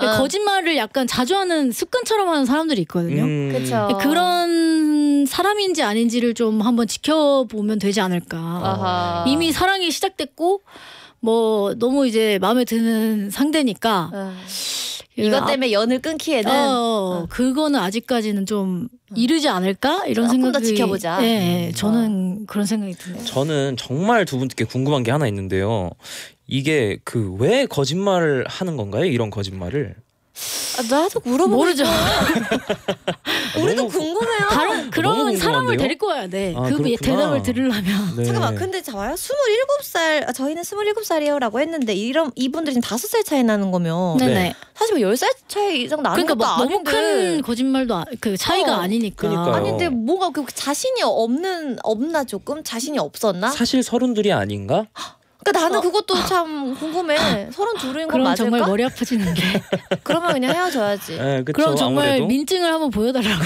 거짓말을 약간 자주 하는 습관처럼 하는 사람들이 있거든요. 그렇죠. 그런 사람인지 아닌지를 좀 한번 지켜보면 되지 않을까. 아하. 이미 사랑이 시작됐고 뭐 너무 이제 마음에 드는 상대니까 이것 때문에 연을 끊기에는 그거는 아직까지는 좀 이르지 않을까 이런 조금 생각이 더 지켜보자. 네, 저는 그런 생각이 드네요. 저는 정말 두 분께 궁금한 게 하나 있는데요. 이게 그 왜 거짓말을 하는 건가요? 이런 거짓말을? 나도 물어보고 모르죠. 우리도 궁금해요. 다른 그런 사람을 데리고 와야 돼. 그 대답을 들으려면. 네. 잠깐만, 근데 봐요. 27살, 저희는 27살이에요라고 했는데 이분들이 지금 5살 차이 나는 거면 네네. 사실 뭐 10살 차이 이상 나는 그러니까 것도 막 너무 아닌데. 큰 거짓말도 그 차이가 아니니까. 그러니까요. 아니 근데 뭐가 그 자신이 없나 조금? 자신이 없었나? 사실 32이 아닌가? 그러니까 나는 그것도 참 궁금해. 32인 건 그럼 맞을까? 정말 머리 아프지는데. 그러면 그냥 헤어져야지. 네, 그쵸, 그럼 정말 아무래도. 민증을 한번 보여달라고.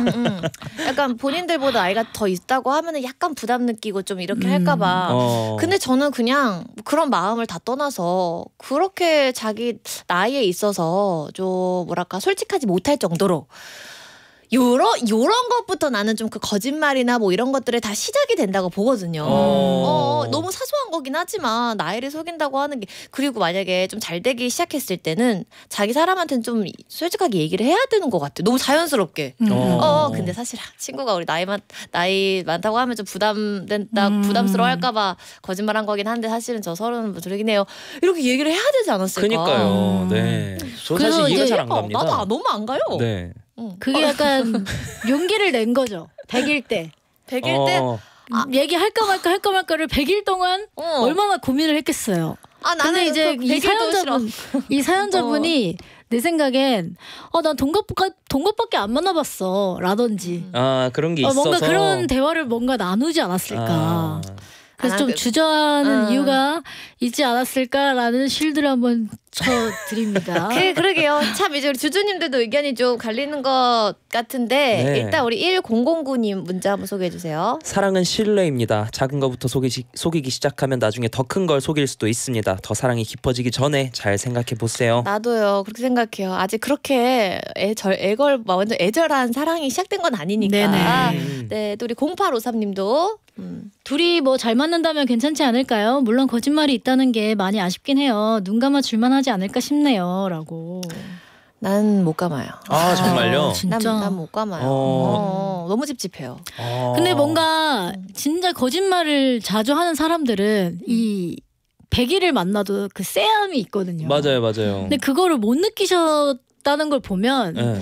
약간 본인들보다 나이가 더 있다고 하면은 약간 부담 느끼고 좀 이렇게 할까봐. 근데 저는 그냥 그런 마음을 다 떠나서 그렇게 자기 나이에 있어서 좀 뭐랄까 솔직하지 못할 정도로 요런 것부터 나는 좀 그 거짓말이나 뭐 이런 것들에 다 시작이 된다고 보거든요. 너무 사소한 거긴 하지만 나이를 속인다고 하는 게, 그리고 만약에 좀 잘 되기 시작했을 때는 자기 사람한테는 좀 솔직하게 얘기를 해야 되는 것 같아. 너무 자연스럽게. 근데 사실 친구가 우리 나이 많다고 하면 좀 부담스러워 할까봐 거짓말한 거긴 한데 사실은 저 30 들이긴 해요. 이렇게 얘기를 해야 되지 않았을까? 그러니까요. 네. 저 사실 이해가 잘 안 갑니다. 나도 너무 안 가요. 네. 그게 약간 용기를 낸 거죠. 100일 때. 100일 때? 얘기할까 말까를 100일 동안 얼마나 고민을 했겠어요. 근데 이제 이 사연자분이 내 생각엔 난 동갑밖에 안 만나봤어 라든지 그런 게 있어서 뭔가 그런 대화를 나누지 않았을까. 그래서 좀 주저하는 이유가 있지 않았을까라는 실드를 한번 쳐드립니다. 그러게요. 참 이제 우리 주주님들도 의견이 좀 갈리는 것 같은데 네. 일단 우리 1009님 문자 한번 소개해 주세요. 사랑은 신뢰입니다. 작은 것부터 속이기 시작하면 나중에 더 큰 걸 속일 수도 있습니다. 더 사랑이 깊어지기 전에 잘 생각해 보세요. 나도요. 그렇게 생각해요. 아직 그렇게 완전 애절한 사랑이 시작된 건 아니니까. 네, 또 우리 0853님도 둘이 뭐 잘 맞는다면 괜찮지 않을까요? 물론 거짓말이 있다는 게 많이 아쉽긴 해요. 눈 감아 줄만하지 않을까 싶네요. 라고. 난 못 감아요. 정말요? 진짜. 난 못 감아요. 너무 찝찝해요. 근데 뭔가 진짜 거짓말을 자주 하는 사람들은 이 100일을 만나도 그 쎄함이 있거든요. 맞아요. 근데 그거를 못 느끼셨다는 걸 보면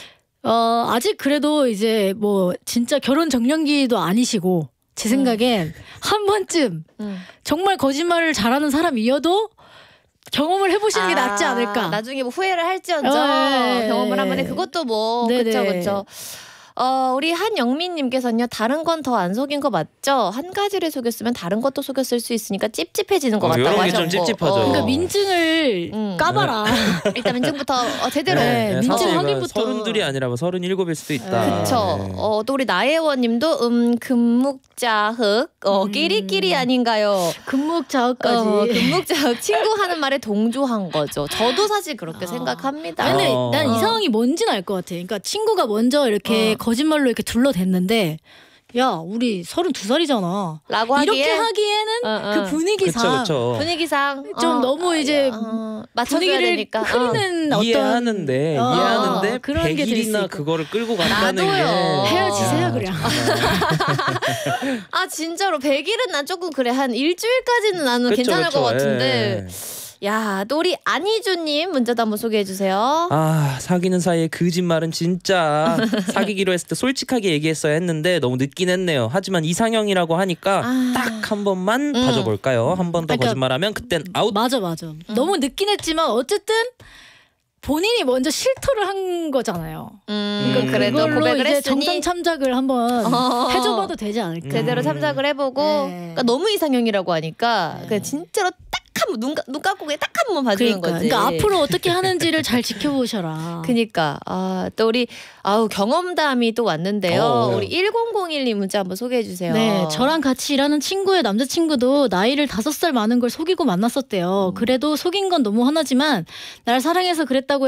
아직 그래도 이제 뭐 진짜 결혼 정년기도 아니시고 제 생각엔 한 번쯤 정말 거짓말을 잘하는 사람이어도 경험을 해보시는 게 낫지 않을까. 나중에 뭐 후회를 할지언정 경험을 하면 그것도 뭐 그쵸. 우리 한영민님께서는요. 다른 건 더 안 속인 거 맞죠? 한 가지를 속였으면 다른 것도 속였을 수 있으니까 찝찝해지는 것 같다고 이런 게 하셨고. 좀 찝찝하죠. 그러니까 민증을 까봐라. 일단 민증부터 제대로. 민증 사실 확인부터. 32이 아니라 37일 수도 있다. 그쵸. 또 우리 나혜원님도 금묵자흑 끼리끼리 아닌가요? 금묵자흑까지. 금묵자흑 친구 하는 말에 동조한 거죠. 저도 사실 그렇게 생각합니다. 근데 난 이 상황이 뭔지는 알 것 같아. 그러니까 친구가 먼저 이렇게 거짓말로 이렇게 둘러댔는데 야 우리 32살이잖아 라고 이렇게 하기에는 그 분위기상 분위기상 좀 너무 이제 분위기를 되니까. 흐리는 이해하는데 그런 게 될 수 100일이나 있고. 그거를 끌고 간다는 게 헤어지세요 그냥. 진짜로 100일은 난 조금 그래. 한 일주일까지는 나는 괜찮을 것 같은데. 야, 또 우리 안희주님 문자도 한번 소개해 주세요. 사귀는 사이에 거짓말은 진짜 사귀기로 했을 때 솔직하게 얘기했어야 했는데 너무 늦긴 했네요. 하지만 이상형이라고 하니까 딱 한 번만 봐줘볼까요? 한 번 더 거짓말하면 그땐 아웃. 맞아. 너무 늦긴 했지만 어쨌든 본인이 먼저 실토를 한 거잖아요. 그러니까 그래도 고백을 이제 했으니 정상 참작을 한번 해줘봐도 되지 않을까. 제대로 참작을 해보고. 그러니까 너무 이상형이라고 하니까 그냥 진짜로 딱 한번 눈 감고 그냥 딱 한 번 봐주는 거지. 그러니까 앞으로 어떻게 하는지를 잘 지켜보셔라. 그러니까 또 우리 경험담이 또 왔는데요. 우리 1001님 문자 한번 소개해 주세요. 네, 저랑 같이 일하는 친구의 남자친구도 나이를 5살 많은 걸 속이고 만났었대요. 그래도 속인 건 너무 화나지만 날 사랑해서 그랬다고